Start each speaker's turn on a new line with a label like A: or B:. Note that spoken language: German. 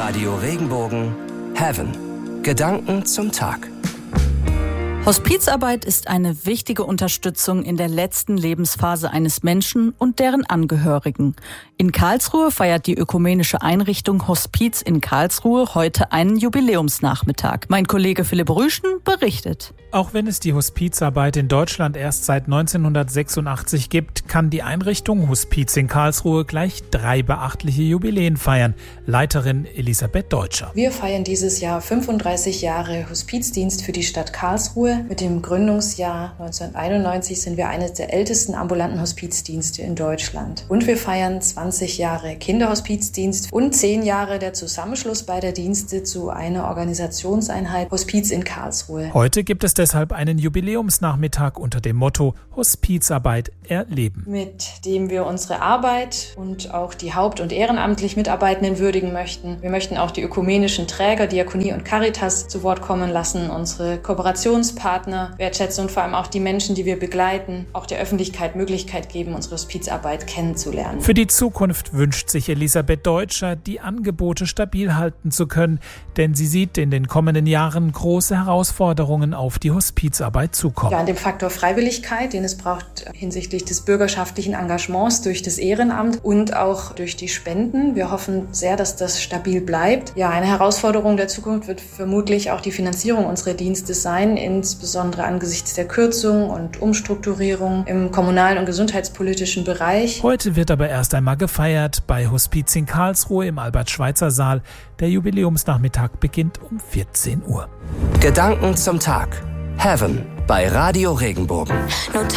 A: Radio Regenbogen Heaven. Gedanken zum Tag.
B: Hospizarbeit ist eine wichtige Unterstützung in der letzten Lebensphase eines Menschen und deren Angehörigen. In Karlsruhe feiert die ökumenische Einrichtung Hospiz in Karlsruhe heute einen Jubiläumsnachmittag. Mein Kollege Philipp Rüschen berichtet.
C: Auch wenn es die Hospizarbeit in Deutschland erst seit 1986 gibt, kann die Einrichtung Hospiz in Karlsruhe gleich 3 beachtliche Jubiläen feiern. Leiterin Elisabeth Deutscher.
D: Wir feiern dieses Jahr 35 Jahre Hospizdienst für die Stadt Karlsruhe. Mit dem Gründungsjahr 1991 sind wir eines der ältesten ambulanten Hospizdienste in Deutschland. Und wir feiern 20 Jahre Kinderhospizdienst und 10 Jahre der Zusammenschluss beider Dienste zu einer Organisationseinheit Hospiz in Karlsruhe.
C: Heute gibt es deshalb einen Jubiläumsnachmittag unter dem Motto Hospizarbeit erleben,
D: mit dem wir unsere Arbeit und auch die haupt- und ehrenamtlich Mitarbeitenden würdigen möchten. Wir möchten auch die ökumenischen Träger, Diakonie und Caritas zu Wort kommen lassen, unsere Kooperationspartner wertschätzen und vor allem auch die Menschen, die wir begleiten, auch der Öffentlichkeit Möglichkeit geben, unsere Hospizarbeit kennenzulernen.
C: Für die Zukunft wünscht sich Elisabeth Deutscher, die Angebote stabil halten zu können, denn sie sieht in den kommenden Jahren große Herausforderungen auf die Hospizarbeit zukommen.
D: Ja, an dem Faktor Freiwilligkeit, den es braucht hinsichtlich des bürgerschaftlichen Engagements durch das Ehrenamt und auch durch die Spenden. Wir hoffen sehr, dass das stabil bleibt. Ja, eine Herausforderung der Zukunft wird vermutlich auch die Finanzierung unserer Dienste sein, insbesondere angesichts der Kürzung und Umstrukturierung im kommunalen und gesundheitspolitischen Bereich.
C: Heute wird aber erst einmal gefeiert bei Hospiz in Karlsruhe im Albert-Schweitzer-Saal. Der Jubiläumsnachmittag beginnt um 14 Uhr.
A: Gedanken zum Tag. Heaven bei Radio Regenbogen.